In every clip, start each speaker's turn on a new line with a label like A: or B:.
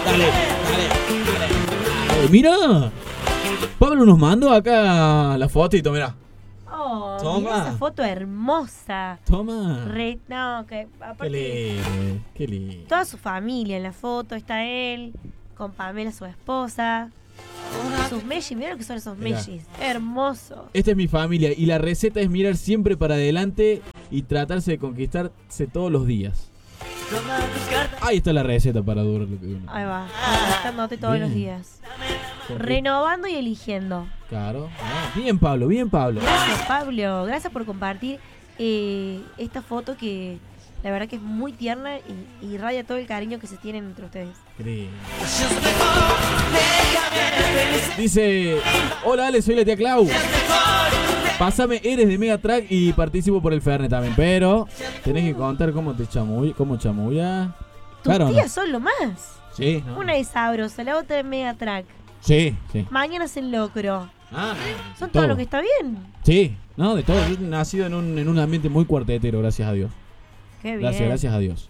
A: Dale. Mira. Pablo nos mandó acá la fotito, mira.
B: Oh,
A: Toma.
B: mirá esa foto hermosa.
A: Toma.
B: No, que
A: Qué
B: aparte
A: lindo, qué lindo.
B: toda su familia en la foto, está él, con Pamela, su esposa. Sus mellis, mirá lo que son esos
A: Mirá.
B: mellis. Hermoso.
A: Esta es mi familia y la receta es mirar siempre para adelante y tratarse de conquistarse todos los días. Ahí está la receta para durar lo que uno.
B: Ahí va, conquistándote todos
A: Bien.
B: los días. Renovando y eligiendo.
A: Claro. Bien, Pablo, bien, Pablo.
B: Gracias, Pablo. Gracias por compartir esta foto que la verdad que es muy tierna y irradia todo el cariño que se tienen entre ustedes.
A: Dice, hola Ale, soy la tía Clau. Pásame, eres de Megatrack y participo por el Fernet también. Pero tenés que contar cómo te chamulla.
B: Tus
A: Claro,
B: tías son lo más.
A: Sí, ¿no?
B: Una es sabrosa, la otra es Megatrack.
A: Sí.
B: Mañana es el locro.
A: Ah,
B: Son todo lo que está bien.
A: Sí, no, de todo. Yo he nacido en un ambiente muy cuartetero, gracias a Dios.
B: Qué bien.
A: Gracias a Dios.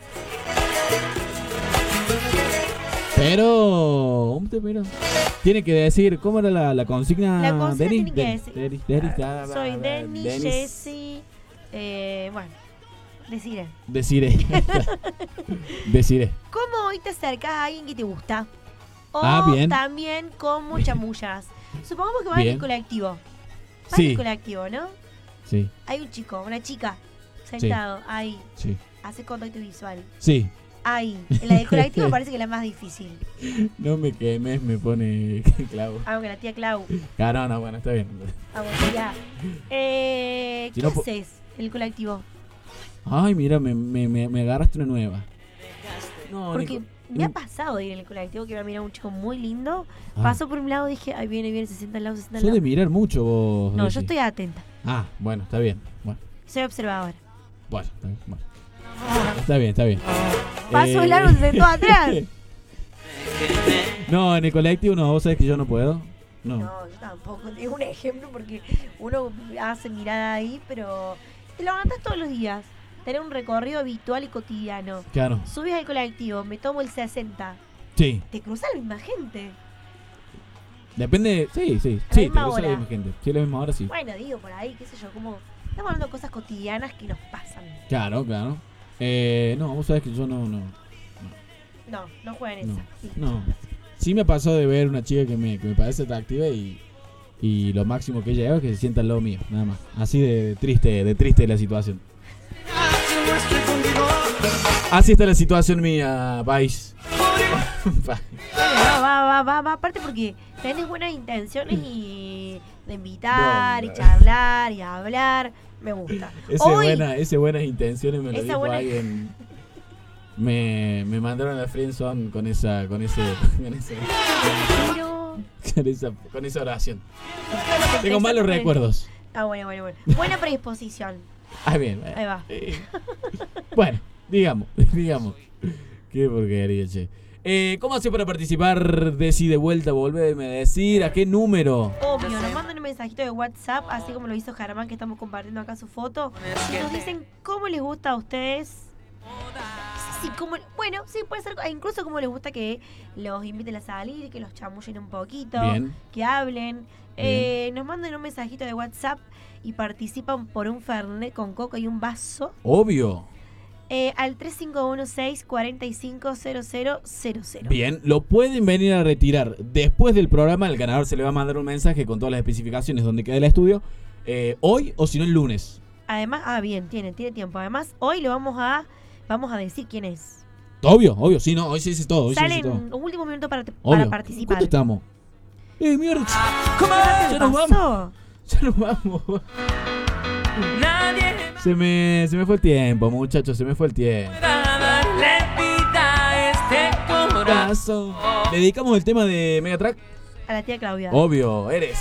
A: Pero, mira, tiene que decir, ¿cómo era la consigna?
B: La consigna
A: Denis?
B: tiene que decir. Soy
A: Denis,
B: Denis, Jessy. Bueno, deciré.
A: Deciré.
B: ¿Cómo hoy te acercas a alguien que te gusta? O
A: Bien.
B: también con chamullas. Supongamos que vas en
A: Bien.
B: el colectivo. Vas en
A: Sí.
B: el colectivo, ¿no?
A: Sí,
B: Hay un chico, una chica, sentado ahí,
A: sí.
B: hace contacto visual.
A: Sí.
B: Ahí, en la del colectivo parece que es la más difícil.
A: No me quemes, me pone clavo.
B: Hago que la tía Clau.
A: No, bueno, está bien.
B: Hago tía. ¿Qué
A: Si no po-
B: haces en el colectivo?
A: Ay, mira, me agarraste una nueva. No,
B: Porque
A: Nico,
B: me ha pasado de ir en el colectivo que me ha mirado un chico muy lindo.
A: Ah.
B: Pasó por un lado, dije, ay, viene, se sienta al lado, se sienta al
A: sos de
B: lado.
A: mirar mucho vos.
B: No,
A: Desi.
B: yo estoy atenta.
A: Ah, bueno, está bien.
B: Soy observadora.
A: Bueno, está bien. Bueno. Está bien.
B: Paso el largo, se sentó atrás.
A: No, en el colectivo no, vos sabés que yo no puedo. No.
B: No, yo tampoco. Es un ejemplo porque uno hace mirada ahí, pero te lo notas todos los días. Tener un recorrido habitual y cotidiano.
A: Claro.
B: Subís al colectivo, me tomo el 60.
A: Sí.
B: Te cruza la misma gente.
A: Depende. Sí. Sí,
B: la
A: te
B: misma
A: gusta la
B: hora.
A: misma gente. Sí, la misma hora, sí.
B: Bueno, digo por ahí, qué sé yo, como estamos hablando de cosas cotidianas que nos pasan.
A: Claro. No, vos sabés que yo no.
B: No jueguen
A: No.
B: esa. Sí.
A: No. Sí me pasó de ver una chica que me parece atractiva y lo máximo que ella lleva es que se sienta al lado mío, nada más. Así de triste la situación. Así está la situación mía, país.
B: No, va, aparte porque tenés buenas intenciones y de invitar y charlar y hablar. Me gusta.
A: Ese buenas intenciones me lo
B: Esa
A: dijo
B: buena-
A: alguien. Me mandaron a la friendzone con esa
B: Pero...
A: con esa oración. Tengo malos recuerdos.
B: Ah, bueno. Buena predisposición.
A: Ah, bien.
B: Ahí va.
A: Bueno, digamos. Qué porquería, che. ¿Cómo hace para participar? De vuelta, volveme a decir. ¿A qué número?
B: Obvio, nos mandan un mensajito de WhatsApp, así como lo hizo Germán, que estamos compartiendo acá su foto. Y nos dicen cómo les gusta a ustedes. Sí, bueno, sí, puede ser, incluso como les gusta que los inviten a salir, que los chamullen un poquito,
A: Bien.
B: que hablen.
A: Bien.
B: Nos mandan un mensajito de WhatsApp y participan por un Fernet con coca y un vaso
A: Obvio.
B: al 3516-450000.
A: Bien, lo pueden venir a retirar después del programa. El ganador se le va a mandar un mensaje con todas las especificaciones donde queda el estudio. Hoy o si no el lunes.
B: Además, bien, tiene tiempo. Además, hoy le vamos a decir quién es.
A: Obvio, sí, no, hoy se dice todo.
B: Sale en un último minuto para
A: Obvio.
B: participar.
A: ¿Cuánto estamos? Mierda.
B: ¿Qué
A: Ya nos
B: pasó?
A: vamos. Ya nos vamos. Se me fue el tiempo, muchachos, se me fue el tiempo. Dedicamos el tema de Megatrack.
B: A la tía Claudia.
A: Obvio, eres